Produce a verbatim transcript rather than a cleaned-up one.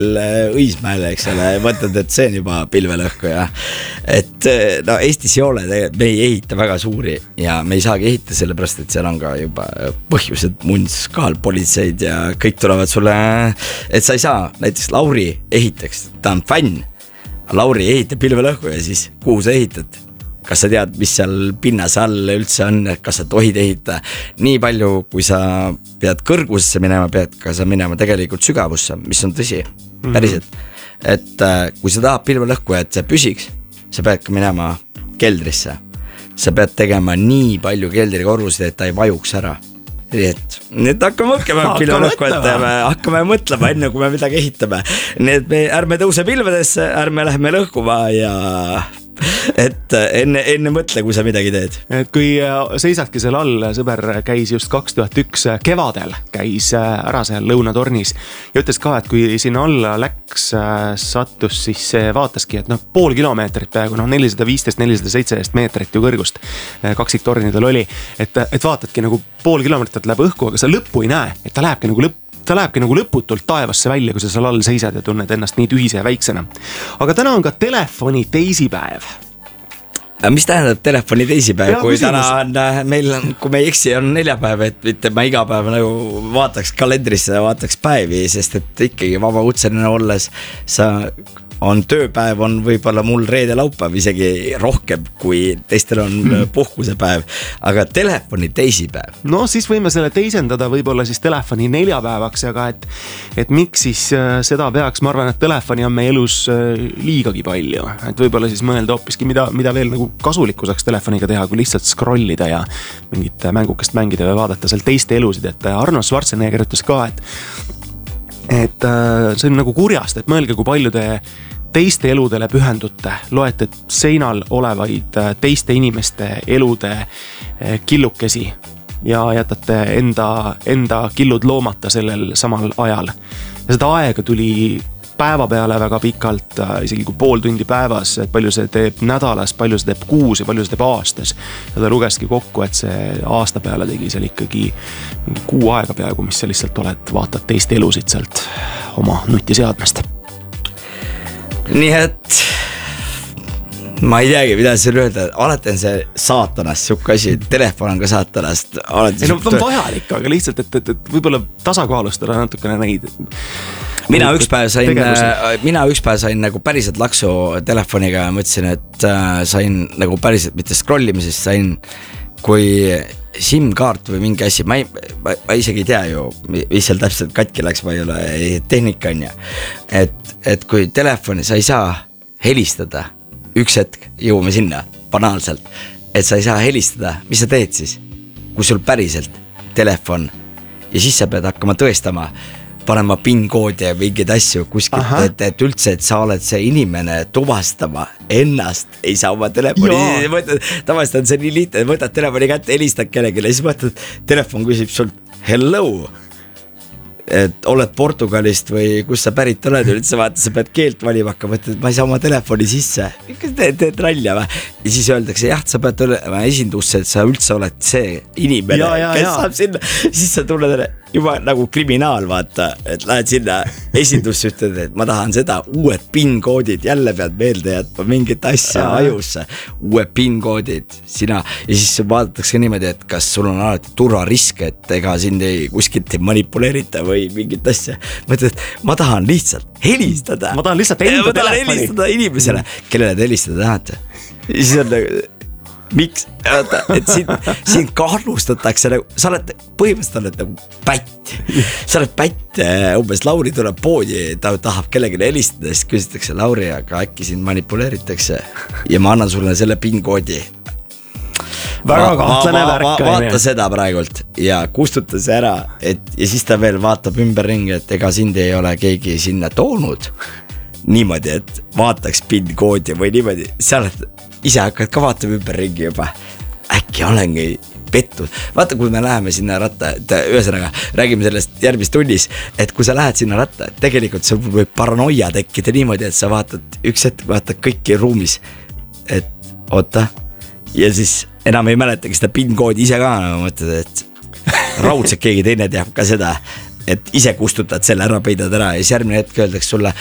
Õismäele, eks ole, mõtled, et see on juba pilvelõhku ja et no Eestis ei ole, me ei ehita väga suuri ja me ei saagi ehitada sellepärast, et seal on ka juba põhjused, munitskaalpolitseid ja kõik tulevad sulle, et sa ei saa, näiteks Lauri ehitaks, ta on fänn, Lauri ehitab pilvelõhku ja siis kuhu sa ehitad? Kas sa tead, mis seal pinnas all üldse on, kas sa tohid ehitada nii palju, kui sa pead kõrgusesse minema, pead ka sa minema tegelikult sügavusse, mis on tõsi, päriselt. Et kui sa tahad pilvelõhku, et see püsiks, sa pead ka minema keldrisse. Sa pead tegema nii palju keldrikorrusid, et ta ei vajuks ära. Nii et, nii et hakkame mõtlema pilvelõhku, et me hakkame mõtlema enne, kui me midagi ehitame. Nii et me ärme tõuse pilvedesse, ärme lähme lõhkuma ja et enne, enne mõtle, kui sa midagi teed. Et kui seisadki seal all, sõber käis just kaks tuhat üks kevadel, käis ära seal Lõunatornis ja ütles ka, et kui sinna alla läks, sattus, siis vaataski, et noh, pool kilomeetrit peaaegu, noh, nelisada viisteist nelisada seitseteist meetrit ju kõrgust kaksiktornidel oli, et, et vaatadki nagu pool kilomeetrit läheb õhku, aga sa lõppu ei näe, et ta lähebki nagu lõpp ta lähebki nagu lõputult taevasse välja, kui sa seal all seisad ja tunned ennast nii tühise ja väiksena. Aga täna on ka telefoni teisipäev. Mis tähendab telefoni teisipäev, kui täna on, meil on, kui me ei eksi, on neljapäev, et mitte ma iga päev nagu vaataks kalendrisse ja vaataks päevi, sest et ikkagi vaba kutseline olles sa on tööpäev, on võib-olla mul reede laupäev isegi rohkem, kui teistel on hmm. puhkusepäev, aga telefoni teisipäev. No siis võime selle teisendada võib-olla siis telefoni neljapäevaks, aga et, et miks siis seda peaks, ma arvan, et telefoni on meie elus liigagi palju, et võib-olla siis mõelda hoopiski, mida, mida veel nagu kasulikku saaks telefoniga teha, kui lihtsalt scrollida ja mingit mängukest mängida või vaadata seal teiste elusid, et Arnold Schwarzenegger ütles ka, et et see on nagu kurjast, et mõelge, kui palju te teiste eludele pühendute, loete seinal olevaid teiste inimeste elude killukesi ja jätate enda, enda killud loomata sellel samal ajal. Ja seda aega tuli päeva peale väga pikalt, isegi kui pool tundi päevas, et palju see teeb nädalas, palju see teeb kuus ja palju see teeb aastas. Ja ta lugeski kokku, et see aasta peale tegi seal ikkagi mingi kuu aega peaaegu, mis sa lihtsalt oled, vaatad teiste elusid sealt oma nutiseadmest. Nii et ma ei teagi, mida siin öelda, alati on see saatanast siuke asi, telefon on ka saatanast. Ei, no on vajalik, aga lihtsalt, et, et, et võib-olla tasakaalustada natukene neid. Mina üks päev sain, mina üks päev sain nagu päriselt laksu telefoniga ja mõtlesin, et sain nagu päriselt mitte scrollimisest, sain kui SIM-kaart või mingi asi, ma, ei, ma, ma isegi ei tea ju, mis seal täpselt katki läks, ma ei ole tehnika on ja. Et, et kui telefoni sa ei saa helistada, üks hetk jõuame sinna banaalselt, et sa ei saa helistada, mis sa teed siis, kui sul päriselt telefon ja siis sa pead hakkama tõestama, panema PIN-koodi ja mingeid asju kuskilt, et, et üldse, et sa oled see inimene tuvastama ennast, ei saa oma telefoni, tavaliselt on see nii lihtne, võtad telefoni kätte, helistad kellelegi ja siis mõtled, telefon küsib sult hello, et oled Portugalist või kus sa pärit oled, üldse vaata, sa pead keelt valima hakkama, et ma ei saa oma telefoni sisse, kas teed, teed ralja või? Ja siis öeldakse, jah, sa pead olema esindusse, et sa üldse oled see inimene, ja, ja, kes ja. Saab sinna, siis sa tunned juba nagu kriminaal, vaata, et lähed sinna esindusse, ütled, et ma tahan seda, uued PIN-koodid, jälle pead meelde jätma mingit asja ajusse, uued PIN-koodid, sina, ja siis vaadatakse niimoodi, et kas sul on alati turvarisk, et ega sind ei kuskilt ei manipuleerita või mingit asja. Ma ütlen, et ma tahan lihtsalt helistada. Ma tahan lihtsalt enda ma tahan telefoni. Helistada inimesele, kellele te helistada tahate. Siis on nagu, miks, et sind, sind kahlustatakse nagu, sa oled, põhimõtteliselt oled nagu pätt. Sa oled pätt, umbes Lauri tuleb poodi, ta tahab kellelegi helistada, siis küsitakse Lauri, aga äkki sind manipuleeritakse ja ma annan sulle selle PIN-koodi. Väga kahtlane värk. Va, va, vaata seda praegult ja kustuta see ära, et, ja siis ta veel vaatab ümberringi, et ega sind ei ole keegi sinna toonud niimoodi, et vaataks PIN-koodi või niimoodi, sa oled, ise hakkad ka vaatama ümberringi juba, äkki olengi pettud. Vaata, kui me läheme sinna ratta, et ühesõnaga räägime sellest järgmist tunnis, et kui sa lähed sinna ratta, tegelikult sul võib paranoia tekkida niimoodi, et sa vaatad üks hetk, vaatad kõiki ruumis, et oota, ja siis enam ei mäletagi seda PIN-koodi ise ka, mõtled, et raudselt keegi teine teab ka seda, et ise kustutad selle ära, peidad ära ja siis järgmine hetk öeldakse sulle,